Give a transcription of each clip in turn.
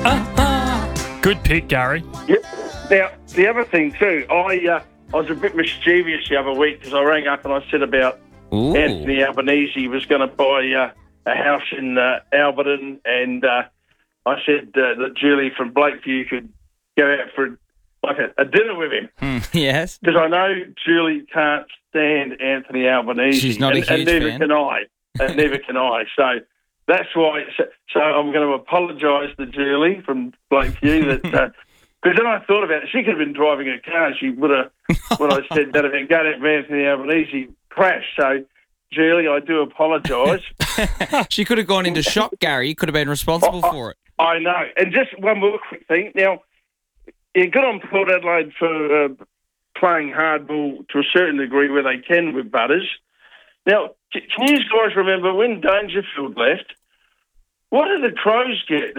Good pick, Gary. Yeah. Now, the other thing too, I was a bit mischievous the other week because I rang up and I said about Anthony Albanese was going to buy a house in Alberton, and I said that Julie from Blakeview could go out for a dinner with him. Yes. Because I know Julie can't stand Anthony Albanese. She's not a huge fan. And neither can I. And neither can I. So that's why. So I'm going to apologise to Julie from Blakeview that. Because then I thought about it. She could have been driving a car. She would have, when I said that about going out with Anthony Albanese, crashed. So, Julie, I do apologise. She could have gone into shock, Gary. You could have been responsible for it. I know. And just one more quick thing. Now, yeah, good on Port Adelaide for playing hardball to a certain degree where they can with Butters. Now, can you guys remember when Dangerfield left, what did the Crows get?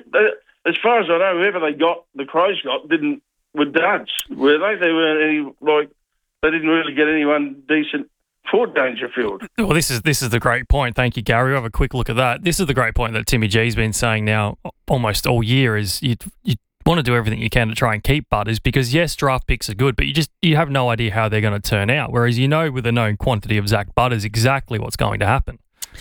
As far as I know, whoever the Crows got were duds, were they? They weren't any, they didn't really get anyone decent for Dangerfield. Well, this is the great point. Thank you, Gary. We'll have a quick look at that. This is the great point that Timmy G's been saying now almost all year is you want to do everything you can to try and keep Butters because, yes, draft picks are good, but you have no idea how they're going to turn out, whereas you know with a known quantity of Zach Butters exactly what's going to happen.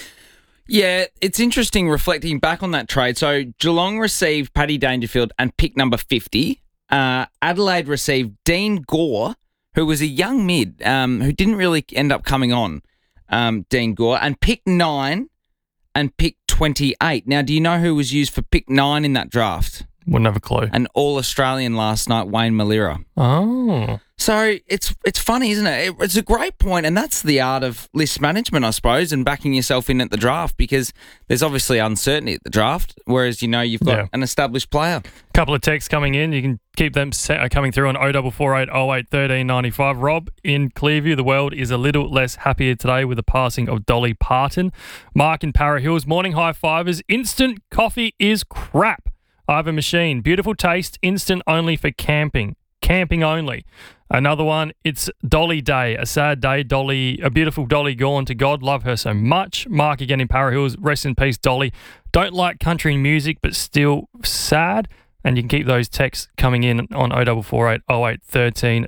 Yeah, it's interesting reflecting back on that trade. So Geelong received Paddy Dangerfield and pick number 50. Adelaide received Dean Gore, who was a young mid who didn't really end up coming on, Dean Gore, and pick 9 and pick 28. Now, do you know who was used for pick 9 in that draft? Wouldn't have a clue. An All-Australian last night, Wayne Malira. Oh. So it's funny, isn't it? It's a great point, and that's the art of list management, I suppose, and backing yourself in at the draft because there's obviously uncertainty at the draft, whereas you've got an established player. Couple of texts coming in. You can keep them coming through on 0448 08 13 95. Rob in Clearview, the world is a little less happier today with the passing of Dolly Parton. Mark in Para Hills, morning high fivers. Instant coffee is crap. I have a machine. Beautiful taste, instant only for camping. Camping only. Another one, it's Dolly Day. A sad day, Dolly, a beautiful Dolly gone to God. Love her so much. Mark again in Para Hills. Rest in peace, Dolly. Don't like country music, but still sad. And you can keep those texts coming in on 0448 08 13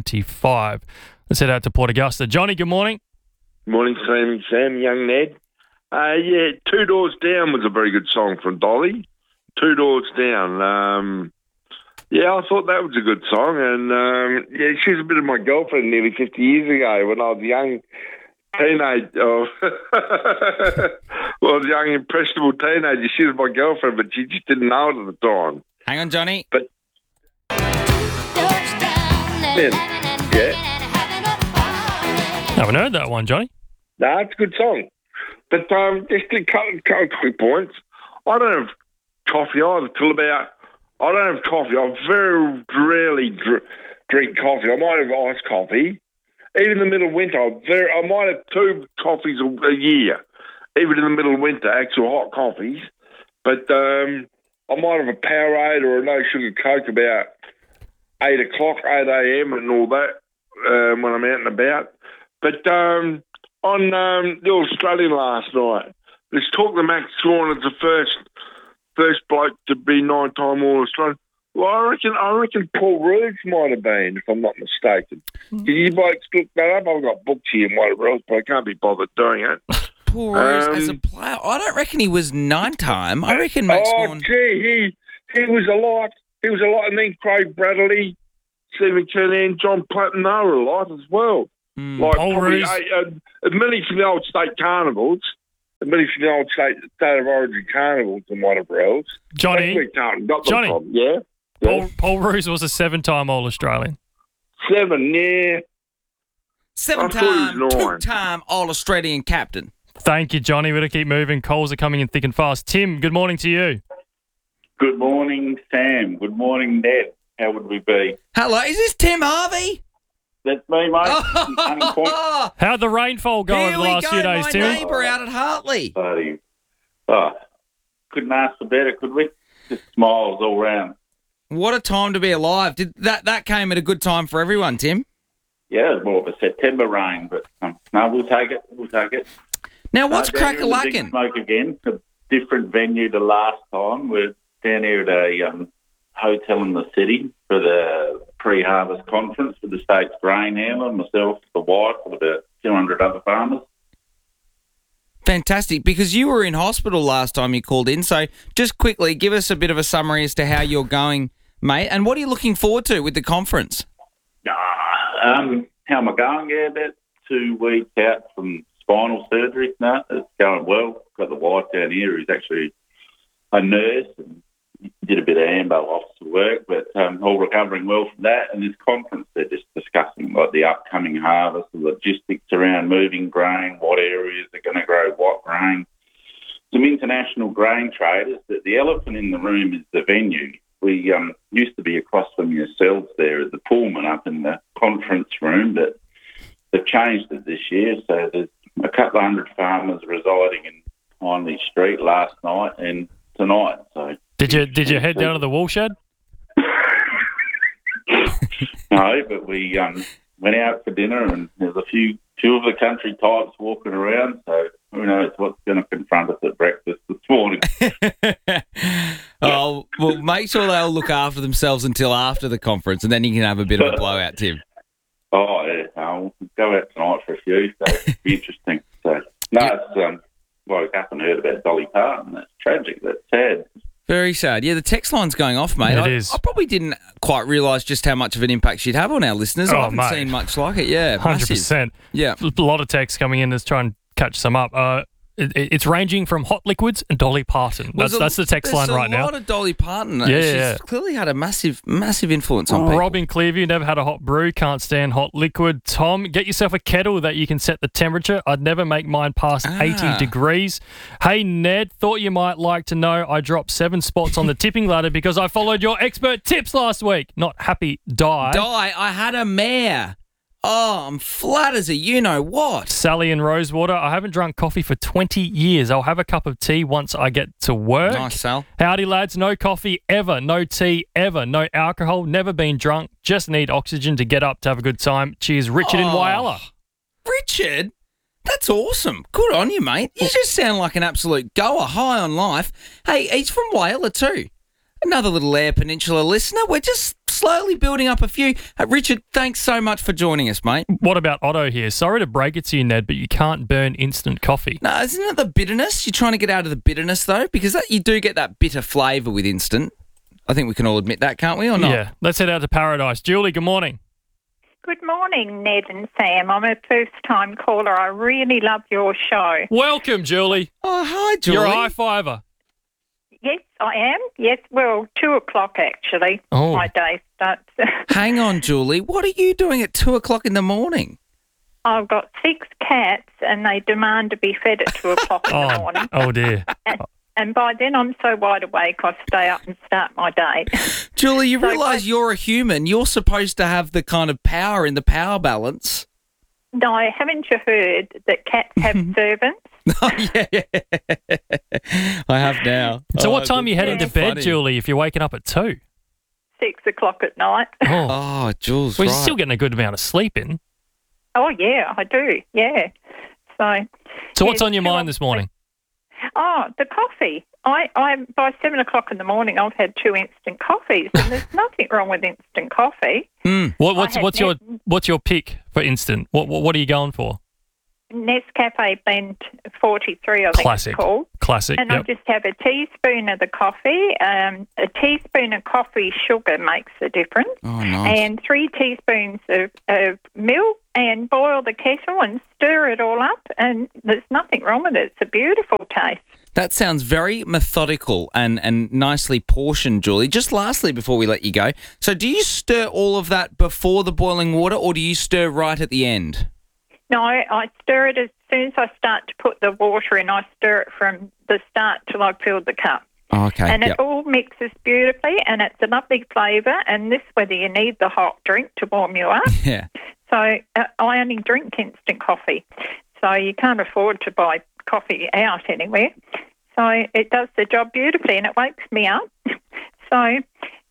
95. Let's head out to Port Augusta. Johnny, good morning. Morning, Sam, young Ned. Two Doors Down was a very good song from Dolly. Two Doors Down. I thought that was a good song. And, she was a bit of my girlfriend nearly 50 years ago when I was a young impressionable teenager. She was my girlfriend, but she just didn't know it at the time. Hang on, Johnny. But Haven't heard that one, Johnny. No, it's a good song. But just a couple of quick points. I don't have coffee either I don't have coffee. I very rarely drink coffee. I might have iced coffee. Even in the middle of winter, I might have 2 coffees a year. Even in the middle of winter, actual hot coffees. But I might have a Powerade or a no sugar Coke about 8 a.m. and all that when I'm out and about. But on the Australian last night, let's talk to Max Gawn as the first bloke to be 9-time All-Australian. Well, I reckon Paul Roos might have been, if I'm not mistaken. Can you blokes look that up? I've got books here and whatever else, but I can't be bothered doing it. Paul Roos as a player, I don't reckon he was 9-time. I reckon Max Gawn... he was a lot. He was a lot. And then Craig Bradley, Stephen Kernan, John Platten, they were a lot as well. Like Paul probably Roos. many from the old state carnivals. Many from the old state of origin carnivals and whatever else. Johnny. Yeah. Paul Roos was a 7-time All-Australian. 7, yeah. 7-time, 2-time All-Australian captain. Thank you, Johnny. We're going to keep moving. Calls are coming in thick and fast. Tim, good morning to you. Good morning, Sam. Good morning, Ned. How would we be? Hello, is this Tim Harvey? That's me, mate. How'd the rainfall go over the last few days, Tim? My neighbour out at Hartley. Couldn't ask for better, could we? Just smiles all round. What a time to be alive. Did that came at a good time for everyone, Tim? Yeah, it was more of a September rain, but no, we'll take it. We'll take it. Now, what's crack-a-lackin'? Smoke again, a different venue to last time. We're down here at a hotel in the city for the pre-harvest conference with the state's grain handler, myself, the wife, and about 200 other farmers. Fantastic, because you were in hospital last time you called in. So just quickly, give us a bit of a summary as to how you're going, mate, and what are you looking forward to with the conference? How am I going? Yeah, about 2 weeks out from spinal surgery. No, it's going well. Got the wife down here who's actually a nurse and did a bit of ambo officer work, but all recovering well from that. And this conference, they're just discussing like the upcoming harvest, the logistics around moving grain, what areas are going to grow what grain. Some international grain traders. But the elephant in the room is the venue. We used to be across from yourselves there at the Pullman up in the conference room, but they've changed it this year. So there's a couple of hundred farmers residing in Hindley Street last night and tonight. So Did you head down to the woolshed? No, but we went out for dinner and there's a few of the country types walking around. So who knows what's going to confront us at breakfast this morning. Oh, well, make sure they'll look after themselves until after the conference, and then you can have a bit of a blowout, Tim. Oh, yeah. I'll go out tonight for a few, so it'll be interesting. So, no, it's, woke up and heard about Dolly Parton. That's tragic. That's sad. Very sad. Yeah, the text line's going off, mate. It is. I probably didn't quite realise just how much of an impact she'd have on our listeners. I haven't seen much like it. Yeah, 100%. Yeah. A lot of texts coming in. Let's try and catch some up. It's ranging from hot liquids and Dolly Parton. That's the text line right now. There's a lot of Dolly Parton. Yeah. She's clearly had a massive influence on people. Rob in Clearview, never had a hot brew, can't stand hot liquid. Tom, get yourself a kettle that you can set the temperature. I'd never make mine past 80 degrees. Hey, Ned, thought you might like to know I dropped 7 spots on the tipping ladder because I followed your expert tips last week. Not happy, die. I had a mare. Oh, I'm flat as a you-know-what. Sally in Rosewater, I haven't drunk coffee for 20 years. I'll have a cup of tea once I get to work. Nice, Sal. Howdy, lads. No coffee ever. No tea ever. No alcohol. Never been drunk. Just need oxygen to get up to have a good time. Cheers, Richard in Whyalla. Richard? That's awesome. Good on you, mate. You just sound like an absolute goer, high on life. Hey, he's from Whyalla too. Another little Eyre Peninsula listener. We're just slowly building up a few. Richard, thanks so much for joining us, mate. What about Otto here? Sorry to break it to you, Ned, but you can't burn instant coffee. No, isn't it the bitterness? You're trying to get out of the bitterness, though, because you do get that bitter flavour with instant. I think we can all admit that, can't we, or not? Yeah. Let's head out to Paradise. Julie, good morning. Good morning, Ned and Sam. I'm a first-time caller. I really love your show. Welcome, Julie. Oh, hi, Julie. You're a high-fiver. Yes, I am. Yes, well, 2 o'clock, actually. Oh. My day starts. Hang on, Julie. What are you doing at 2 o'clock in the morning? I've got 6 cats, and they demand to be fed at 2 o'clock in the morning. Oh, dear. And by then, I'm so wide awake, I stay up and start my day. Julie, you realise you're a human. You're supposed to have the kind of power in the power balance. No, haven't you heard that cats have servants? Oh, yeah. I have now. So what time are you heading to bed, funny. Julie, if you're waking up at 2? 6 o'clock at night. Oh, Jules, Well, right. you're still getting a good amount of sleep in. Oh, yeah, I do, yeah. So what's on your mind this morning? Oh, the coffee. I by 7 o'clock in the morning, I've had 2 instant coffees, and there's nothing wrong with instant coffee. What's your pick for instant? What are you going for? Nescafe Blend 43, I think Classic. it's called. Classic. And I just have a teaspoon of the coffee. A teaspoon of coffee sugar makes a difference. Oh, nice. And 3 teaspoons of milk, and boil the kettle and stir it all up. And there's nothing wrong with it. It's a beautiful taste. That sounds very methodical and nicely portioned, Julie. Just lastly, before we let you go, so do you stir all of that before the boiling water, or do you stir right at the end? No, I stir it as soon as I start to put the water in. I stir it from the start till I fill the cup. Oh, okay. And it all mixes beautifully, and it's a lovely flavour. And this, whether you need the hot drink to warm you up. Yeah. So I only drink instant coffee. So you can't afford to buy coffee out anywhere. So it does the job beautifully, and it wakes me up. So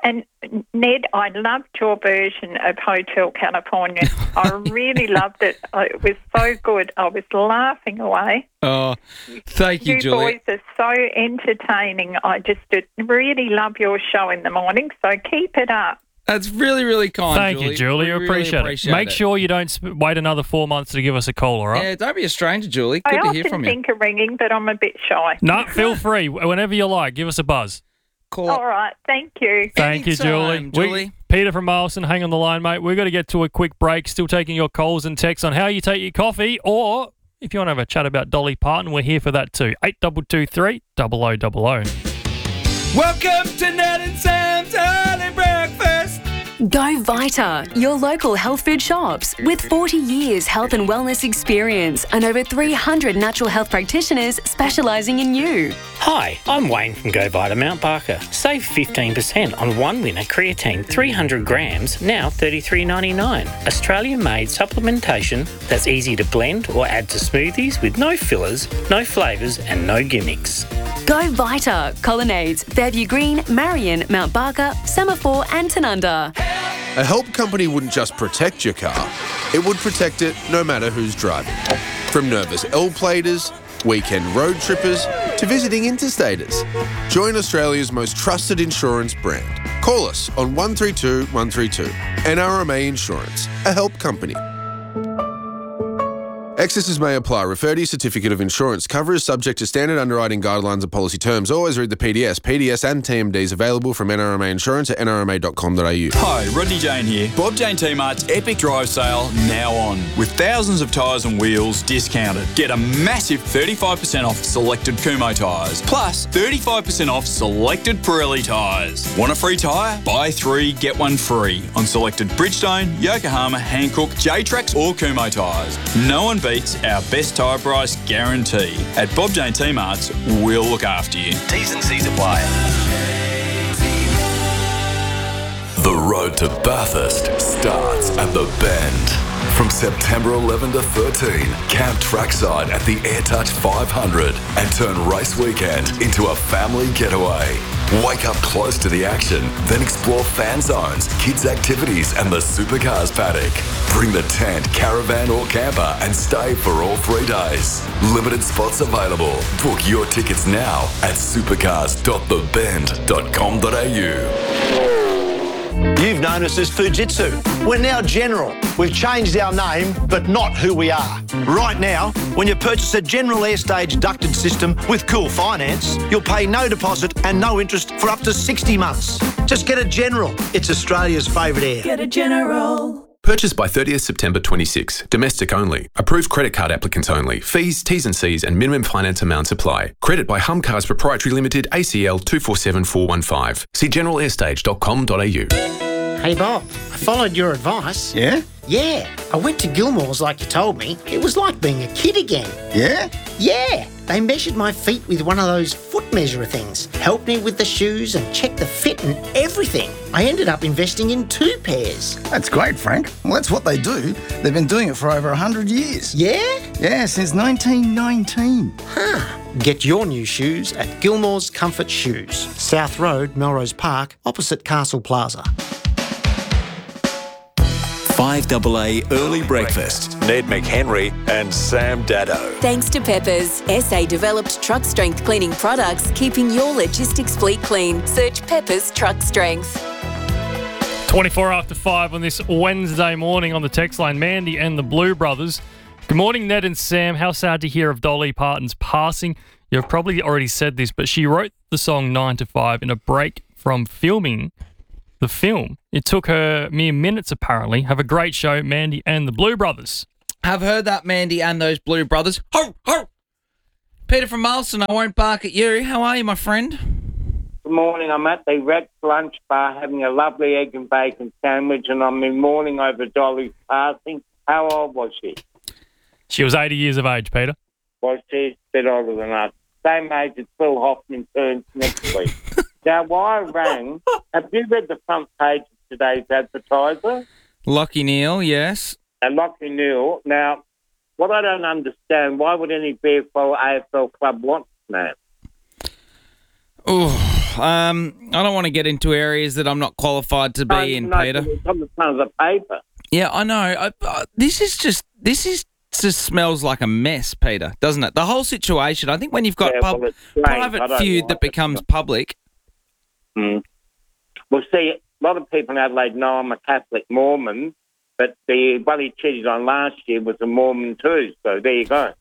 And Ned, I loved your version of Hotel California. I really loved it. It was so good. I was laughing away. Oh, thank you, Julie. You boys are so entertaining. I just really love your show in the morning, so keep it up. That's really, really kind, Thank Julie. you, Julie. We We really appreciate it. Make sure you don't wait another 4 months to give us a call, all right? Yeah, don't be a stranger, Julie. I Good to often hear from you. think of ringing, but I'm a bit shy. No, feel free. Whenever you like, give us a buzz. Call All right, thank you. Thank you, Julie. Anytime, Julie. Peter from Mileston, hang on the line, mate. We've got to get to a quick break. Still taking your calls and texts on how you take your coffee, or if you want to have a chat about Dolly Parton, we're here for that too. 8223 0000. Welcome to Ned and Sam's Early Breakfast. Go Vita, your local health food shops. With 40 years health and wellness experience and over 300 natural health practitioners specialising in you. Hi, I'm Wayne from Go Vita Mount Barker. Save 15% on one winner creatine 300 grams, now $33.99. Australian-made supplementation that's easy to blend or add to smoothies with no fillers, no flavours and no gimmicks. Go Vita, Colonnades, Fairview Green, Marion, Mount Barker, Semaphore and Tanunda. A help company wouldn't just protect your car, it would protect it no matter who's driving. From nervous L-platers, weekend road trippers, to visiting interstaters. Join Australia's most trusted insurance brand. Call us on 132 132. NRMA Insurance, a help company. Excesses may apply. Refer to your certificate of insurance. Cover is subject to standard underwriting guidelines and policy terms. Always read the PDS. PDS and TMDs available from NRMA Insurance at nrma.com.au. Hi, Rodney Jane here. Bob Jane T-Mart's Epic Drive Sale now on. With thousands of tyres and wheels discounted. Get a massive 35% off selected Kumho tyres. Plus 35% off selected Pirelli tyres. Want a free tyre? Buy 3, get 1 free on selected Bridgestone, Yokohama, Hankook, J-Trax or Kumho tyres. No one beats our best tyre price guarantee. At Bob Jane T-Mart's, we'll look after you. T's and C's apply. The road to Bathurst starts at the Bend. From September 11 to 13, camp trackside at the AirTouch 500 and turn race weekend into a family getaway. Wake up close to the action, then explore fan zones, kids' activities and the supercars paddock. Bring the tent, caravan or camper and stay for all 3 days. Limited spots available. Book your tickets now at supercars.thebend.com.au. You've known us as Fujitsu. We're now General. We've changed our name, but not who we are. Right now, when you purchase a General Airstage ducted system with Cool Finance, you'll pay no deposit and no interest for up to 60 months. Just get a General. It's Australia's favourite air. Get a General. Purchased by 30th September 26. Domestic only. Approved credit card applicants only. Fees, T's and C's and minimum finance amounts apply. Credit by Hum Cars Proprietary Limited, ACL 247415. See generalairstage.com.au. Hey Bob, I followed your advice. Yeah? Yeah, I went to Gilmore's like you told me. It was like being a kid again. Yeah? Yeah, they measured my feet with one of those foot measurer things, helped me with the shoes and checked the fit and everything. I ended up investing in 2 pairs. That's great, Frank. Well, that's what they do. They've been doing it for over 100 years. Yeah? Yeah, since 1919. Huh. Get your new shoes at Gilmore's Comfort Shoes, South Road, Melrose Park, opposite Castle Plaza. 5AA Early Breakfast. Ned McHenry and Sam Dado. Thanks to Peppers, SA-developed truck strength cleaning products, keeping your logistics fleet clean. Search Peppers Truck Strength. 24 after 5 on this Wednesday morning on the text line. Mandy and the Blue Brothers. Good morning, Ned and Sam. How sad to hear of Dolly Parton's passing. You've probably already said this, but she wrote the song 9 to 5 in a break from filming the film. It took her mere minutes, apparently. Have a great show, Mandy and the Blue Brothers. Have heard that, Mandy and those Blue Brothers. Ho, ho! Peter from Mileston, I won't bark at you. How are you, my friend? Good morning. I'm at the Rex Lunch Bar having a lovely egg and bacon sandwich, and I'm in mourning over Dolly's passing. How old was she? She was 80 years of age, Peter. Was she? A bit older than us. Same age as Phil Hoffman turns next week. Now, why I rang, have you read the front page of today's advertiser? Lachie Neale, yes. Lachie Neale. Now, what I don't understand, why would any BFL AFL club want that? Oh, I don't want to get into areas that I'm not qualified to be in, Peter. It's on the front of the paper. Yeah, I know. This just smells like a mess, Peter, doesn't it? The whole situation. I think when you've got private feud that becomes public. Mm. Well, see, a lot of people in Adelaide know I'm a Catholic Mormon, but the one he cheated on last year was a Mormon too. So there you go.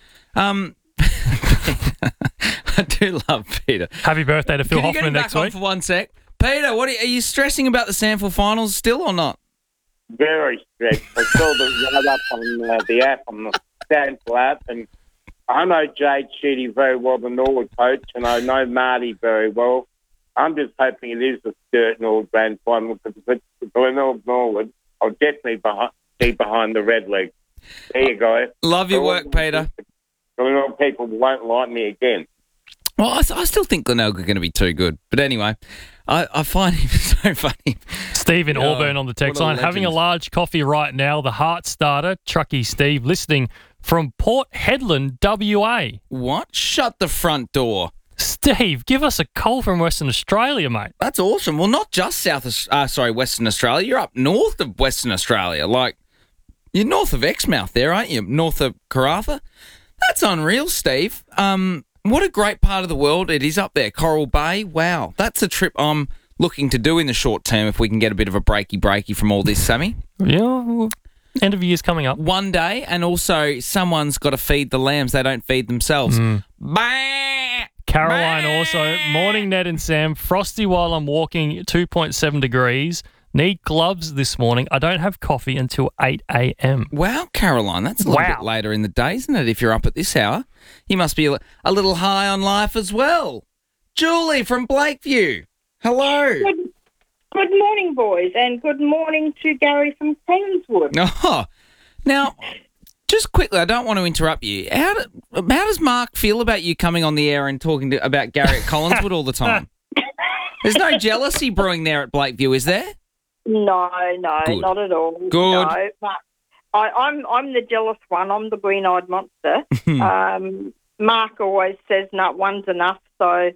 I do love Peter. Happy birthday to Phil Can you Hoffman get him next back on week. for 1 sec? Peter, are you stressing about the SANFL finals still or not? Very stressed. I saw the run up on the app, on the SANFL app, and I know Jade Sheedy very well, the Norwood coach, and I know Marty very well. I'm just hoping it is the Sturt Norwood grand final, because if it's Glenelg Norwood, I'll definitely be behind the red leg. There you go. Love your work, Peter. Glenelg people won't like me again. Well, I still think Glenelg are going to be too good. But anyway, I find him so funny. Steve in Auburn on the text line. Having a large coffee right now. The heart starter, Truckee Steve, listening from Port Hedland, WA. What? Shut the front door. Steve, give us a call from Western Australia, mate. That's awesome. Well, not just Western Australia. You're up north of Western Australia. Like, you're north of Exmouth there, aren't you? North of Karratha. That's unreal, Steve. What a great part of the world it is up there. Coral Bay. Wow. That's a trip I'm looking to do in the short term if we can get a bit of a breaky from all this, Sammy. Yeah, well, end of year's coming up. One day, and also someone's got to feed the lambs. They don't feed themselves. Bah! Caroline also. Morning, Ned and Sam. Frosty while I'm walking, 2.7 degrees. Need gloves this morning. I don't have coffee until 8 a.m. Wow, Caroline, that's a little bit later in the day, isn't it, if you're up at this hour? You must be a little high on life as well. Julie from Blakeview. Hello. Good morning, boys, and good morning to Gary from Kingswood. Oh, now, just quickly, I don't want to interrupt you. How does Mark feel about you coming on the air and talking about Gary at Collinswood all the time? There's no jealousy brewing there at Blakeview, is there? No, Good. not at all. Good. No, but I'm the jealous one. I'm the green-eyed monster. Mark always says, "No, one's enough." So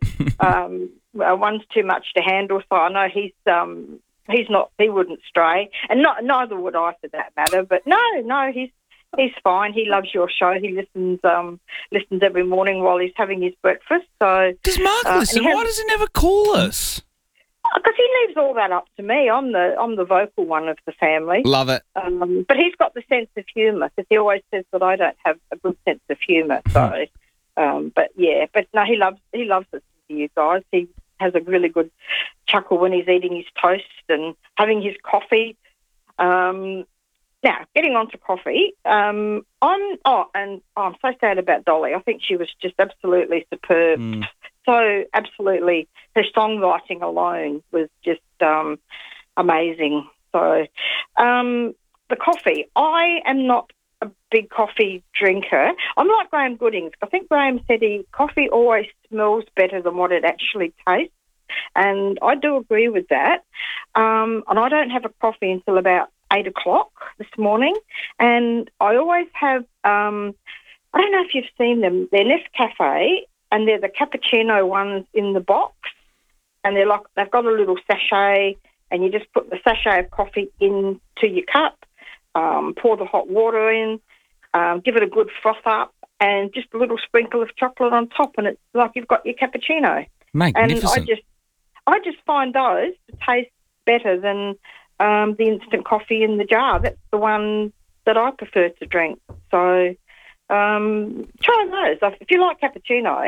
one's too much to handle. So I know he's not. He wouldn't stray, and neither would I, for that matter. But no, he's fine. He loves your show. He listens every morning while he's having his breakfast. So does Mark listen? Why does he never call us? Because he leaves all that up to me. I'm the vocal one of the family. Love it. But he's got the sense of humour, because he always says that I don't have a good sense of humour. So, but no, he loves listening to you guys. He has a really good chuckle when he's eating his toast and having his coffee. Now, getting on to coffee, I'm so sad about Dolly. I think she was just absolutely superb. So absolutely, her songwriting alone was just amazing. So the coffee, I am not a big coffee drinker. I'm like Graham Goodings. I think Graham said coffee always smells better than what it actually tastes. And I do agree with that. And I don't have a coffee until about 8 o'clock this morning. And I always have, I don't know if you've seen them, they're Nescafe, and they're the cappuccino ones in the box. And they've got a little sachet, and you just put the sachet of coffee into your cup, pour the hot water in, give it a good froth up, and just a little sprinkle of chocolate on top, and it's like you've got your cappuccino. Magnificent. And I just find those to taste better than the instant coffee in the jar. That's the one that I prefer to drink. So try those. If you like cappuccino,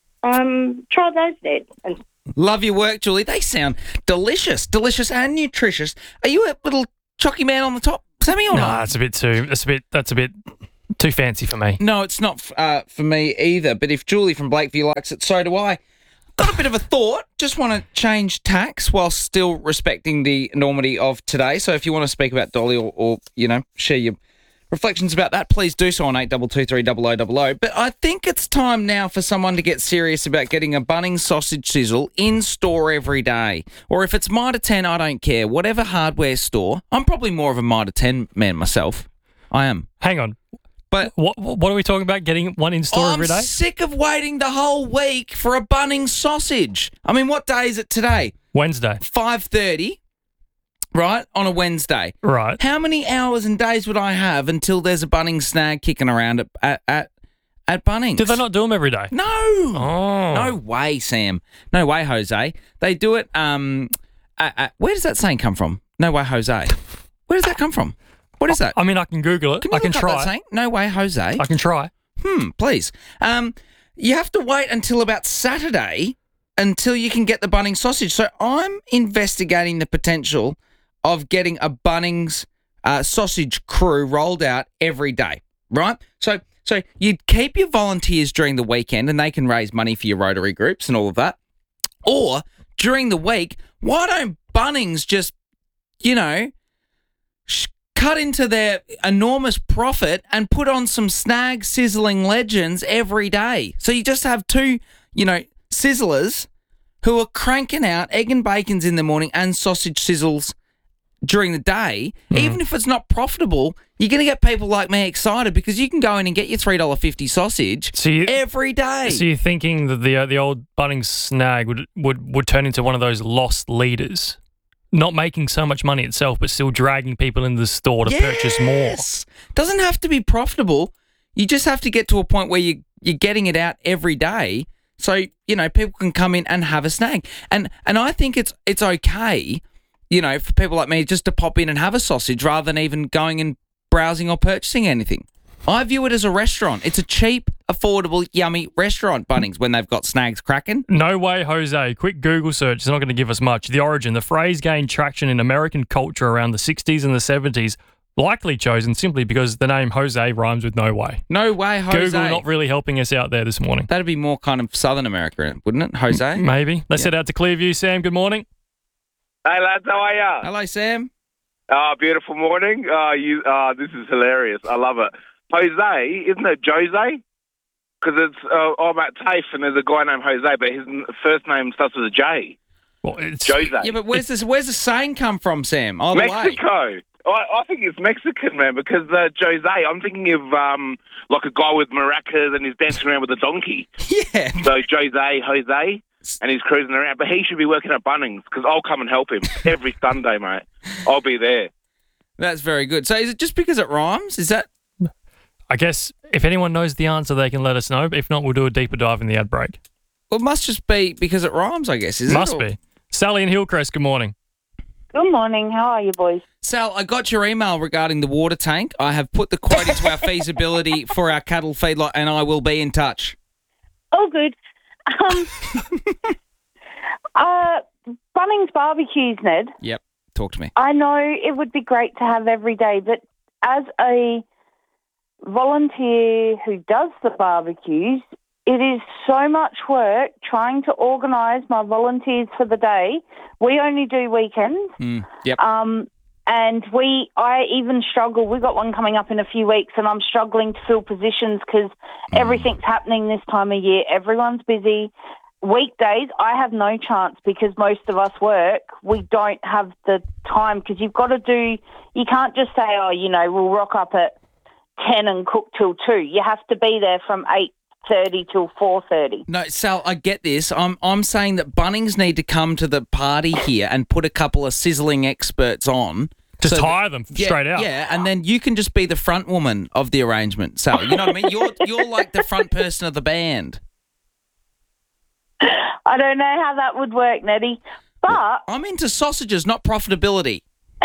try those, Ned. And love your work, Julie. They sound delicious and nutritious. Are you a little chocky man on the top, Sammy, or not? No, that's a bit too fancy for me. No, it's not for me either. But if Julie from Blakeview likes it, so do I. Got a bit of a thought. Just want to change tacks while still respecting the enormity of today. So if you want to speak about Dolly or share your reflections about that, please do so on 82230000. But I think it's time now for someone to get serious about getting a Bunnings sausage sizzle in store every day. Or if it's Mitre 10, I don't care. Whatever hardware store. I'm probably more of a Mitre 10 man myself. I am. Hang on. But what are we talking about? Getting one in store every day? I'm sick of waiting the whole week for a Bunnings sausage. I mean, what day is it today? Wednesday. 5:30, right, on a Wednesday. Right. How many hours and days would I have until there's a Bunnings snag kicking around at Bunnings? Do they not do them every day? No. Oh. No way, Sam. No way, Jose. They do it. Where does that saying come from? No way, Jose. Where does that come from? What is that? I mean, I can Google it. I can look up that try. saying? No way, Jose. I can try. Please. You have to wait until about Saturday until you can get the Bunnings sausage. So I'm investigating the potential of getting a Bunnings sausage crew rolled out every day, right? So you'd keep your volunteers during the weekend and they can raise money for your Rotary groups and all of that. Or during the week, why don't Bunnings just, cut into their enormous profit and put on some snag sizzling legends every day? So you just have two, sizzlers who are cranking out egg and bacons in the morning and sausage sizzles during the day. Even if it's not profitable, you're going to get people like me excited because you can go in and get your $3.50 sausage every day. So you're thinking that the old Bunnings snag would turn into one of those lost leaders? Not making so much money itself, but still dragging people into the store to purchase more. Doesn't have to be profitable. You just have to get to a point where you're getting it out every day, so people can come in and have a snag. And I think it's okay, for people like me just to pop in and have a sausage rather than even going and browsing or purchasing anything. I view it as a restaurant. It's a cheap, affordable, yummy restaurant, Bunnings, when they've got snags cracking. No way, Jose. Quick Google search is not going to give us much. The origin. The phrase gained traction in American culture around the 60s and the 70s, likely chosen simply because the name Jose rhymes with no way. No way, Jose. Google not really helping us out there this morning. That'd be more kind of Southern America, wouldn't it, Jose? Maybe. Let's head out to Clearview. Sam, good morning. Hey, lads, how are ya? Hello, Sam. Beautiful morning. This is hilarious. I love it. Jose, isn't it Jose? Because it's I'm at TAFE and there's a guy named Jose, but his first name starts with a J. Well, it's Jose. Yeah, but where's the saying come from, Sam? All the Mexico. way. I think it's Mexican, man, because Jose, I'm thinking of like a guy with maracas and he's dancing around with a donkey. Yeah. So Jose, and he's cruising around. But he should be working at Bunnings because I'll come and help him every Sunday, mate. I'll be there. That's very good. So is it just because it rhymes? Is that... I guess if anyone knows the answer, they can let us know. If not, we'll do a deeper dive in the ad break. Well, it must just be because it rhymes, I guess, Must be. Sally in Hillcrest, good morning. Good morning. How are you, boys? Sal, I got your email regarding the water tank. I have put the quote into our feasibility for our cattle feedlot, and I will be in touch. Oh, good. Bunnings barbecues, Ned. Yep. Talk to me. I know it would be great to have every day, but as a volunteer who does the barbecues, it is so much work trying to organise my volunteers for the day. We only do weekends. Yep. And I even struggle. We've got one coming up in a few weeks and I'm struggling to fill positions because everything's happening this time of year. Everyone's busy. Weekdays, I have no chance because most of us work. We don't have the time because you've got to you can't just say, we'll rock up at 10 and cook till 2. You have to be there from 8:30 till 4:30. No, Sal, I get this. I'm saying that Bunnings need to come to the party here and put a couple of sizzling experts on. Just hire them straight out. Yeah, and then you can just be the front woman of the arrangement, Sal. You know what I mean? You're like the front person of the band. I don't know how that would work, Nettie, but... I'm into sausages, not profitability.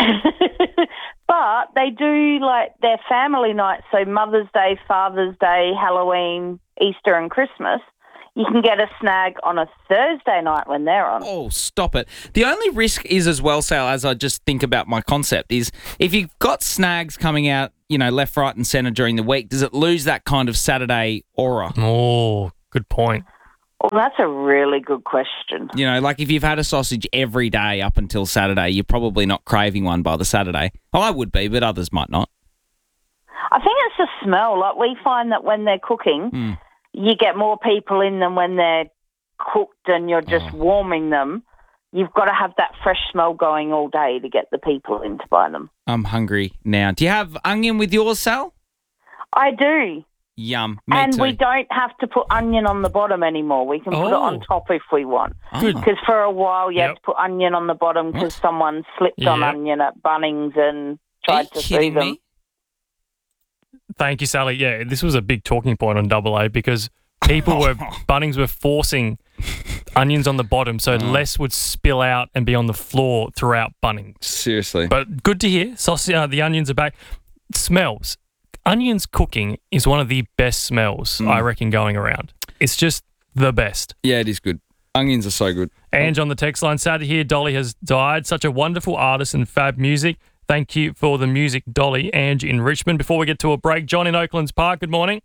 But they do their family nights, so Mother's Day, Father's Day, Halloween, Easter and Christmas. You can get a snag on a Thursday night when they're on. Oh, stop it. The only risk is as well, Sal, as I just think about my concept, is if you've got snags coming out, left, right and centre during the week, does it lose that kind of Saturday aura? Oh, good point. Well, that's a really good question. Like if you've had a sausage every day up until Saturday, you're probably not craving one by the Saturday. Oh, I would be, but others might not. I think it's the smell. We find that when they're cooking, you get more people in than when they're cooked and you're just warming them. You've got to have that fresh smell going all day to get the people in to buy them. I'm hungry now. Do you have onion with yours, Sal? I do. Yum. Me And too. we don't have to put onion on the bottom anymore. We can put it on top if we want. Good. Because for a while you had to put onion on the bottom because someone slipped on Yep. onion at Bunnings and tried to sue them. Thank you, Sally. Yeah, this was a big talking point on AA because Bunnings were forcing onions on the bottom so less would spill out and be on the floor throughout Bunnings. Seriously. But good to hear. The onions are back. Smells. Onions cooking is one of the best smells, I reckon, going around. It's just the best. Yeah, it is good. Onions are so good. Ange on the text line, sad to hear Dolly has died. Such a wonderful artist and fab music. Thank you for the music, Dolly. Ange in Richmond. Before we get to a break, John in Oaklands Park, good morning.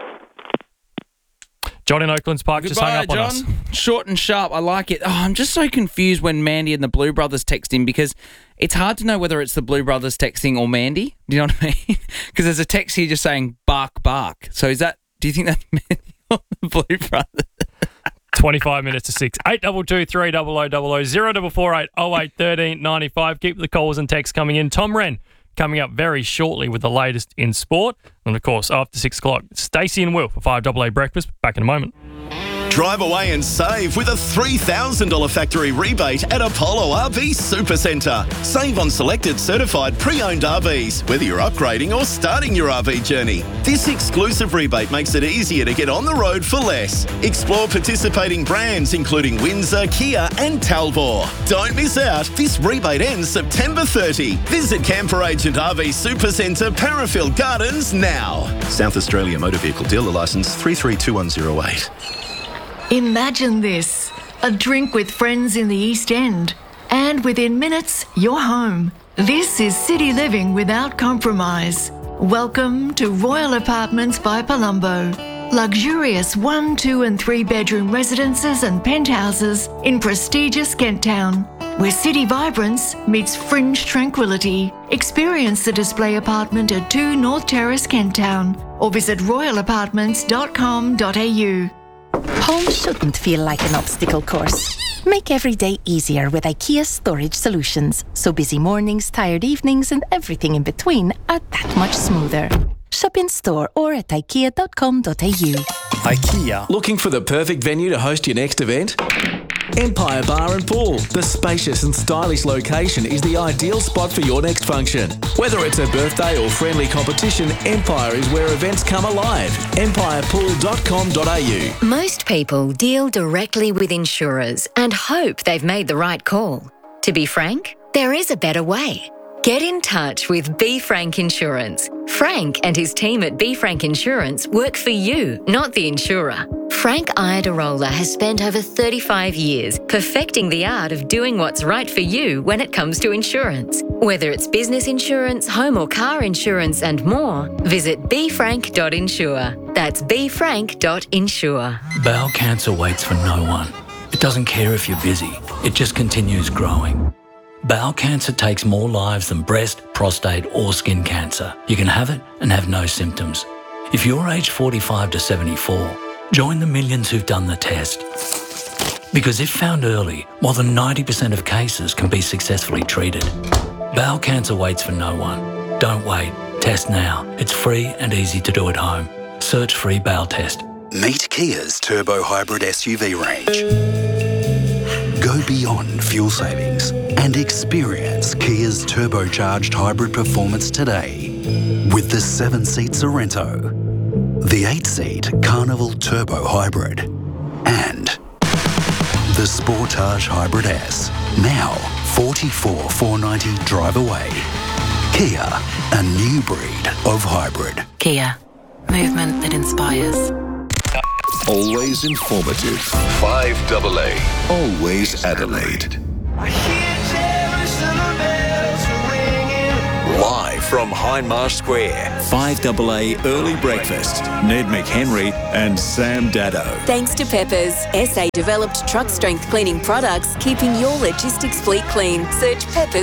John in Oaklands Park just hung up on us. Short and sharp. I like it. Oh, I'm just so confused when Mandy and the Blue Brothers text in because it's hard to know whether it's the Blue Brothers texting or Mandy. Do you know what I mean? Because there's a text here just saying bark, bark. So do you think that's Mandy or the Blue Brothers? 25 minutes to 6. 822 300 0448 08 13 95. Keep the calls and texts coming in. Tom Wren coming up very shortly with the latest in sport. And, of course, after 6 o'clock, Stacey and Will for 5AA Breakfast. Back in a moment. Drive away and save with a $3,000 factory rebate at Apollo RV Supercentre. Save on selected certified pre-owned RVs, whether you're upgrading or starting your RV journey. This exclusive rebate makes it easier to get on the road for less. Explore participating brands including Windsor, Kia and Talbot. Don't miss out. This rebate ends September 30. Visit Camper Agent RV Supercentre, Parafield Gardens now. South Australia Motor Vehicle Dealer Licence 332108. Imagine this, a drink with friends in the East End, and within minutes, you're home. This is city living without compromise. Welcome to Royal Apartments by Palumbo. Luxurious 1, 2 and 3 bedroom residences and penthouses in prestigious Kent Town, where city vibrance meets fringe tranquility. Experience the display apartment at 2 North Terrace, Kent Town, or visit royalapartments.com.au. Home shouldn't feel like an obstacle course. Make every day easier with IKEA Storage Solutions, so busy mornings, tired evenings and everything in between are that much smoother. Shop in store or at ikea.com.au. IKEA. Looking for the perfect venue to host your next event? Empire Bar and Pool. The spacious and stylish location is the ideal spot for your next function. Whether it's a birthday or friendly competition, Empire is where events come alive. empirepool.com.au. Most people deal directly with insurers and hope they've made the right call. To be frank, there is a better way. Get in touch with B. Frank Insurance. Frank and his team at B. Frank Insurance work for you, not the insurer. Frank Iadarola has spent over 35 years perfecting the art of doing what's right for you when it comes to insurance. Whether it's business insurance, home or car insurance and more, visit bfrank.insure. That's bfrank.insure. Bowel cancer waits for no one. It doesn't care if you're busy. It just continues growing. Bowel cancer takes more lives than breast, prostate or skin cancer. You can have it and have no symptoms. If you're aged 45 to 74, join the millions who've done the test. Because if found early, more than 90% of cases can be successfully treated. Bowel cancer waits for no one. Don't wait. Test now. It's free and easy to do at home. Search free bowel test. Meet Kia's Turbo Hybrid SUV range. Go beyond fuel savings and experience Kia's turbocharged hybrid performance today with the 7-seat Sorento, the 8-seat Carnival Turbo Hybrid, and the Sportage Hybrid S. Now 44,490 drive away. Kia, a new breed of hybrid. Kia, movement that inspires. Always informative. 5AA. Always Adelaide. Live from Hindmarsh Square. 5AA Early Breakfast. Ned McHenry and Sam Daddo. Thanks to Peppers, SA developed truck strength cleaning products, keeping your logistics fleet clean. Search Peppers